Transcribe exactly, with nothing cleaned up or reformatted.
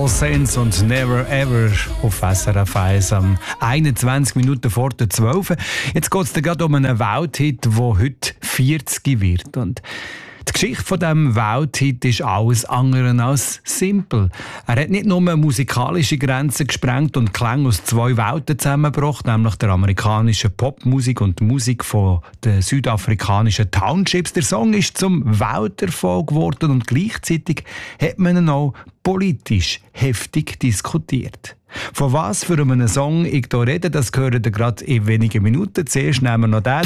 All Saints und Never Ever auf S R F eins am einundzwanzig Minuten vor der zwölf. Jetzt geht es gerade um einen Welthit, der heute vierzig wird. Und die Geschichte von diesem Welthit ist alles andere als simpel. Er hat nicht nur musikalische Grenzen gesprengt und Klänge aus zwei Welten zusammengebracht, nämlich der amerikanischen Popmusik und die Musik von den südafrikanischen Townships. Der Song ist zum Welterfolg geworden und gleichzeitig hat man ihn auch politisch heftig diskutiert. Von was für einem Song ich hier rede, das hören wir gerade in wenigen Minuten. Zuerst nehmen wir noch den.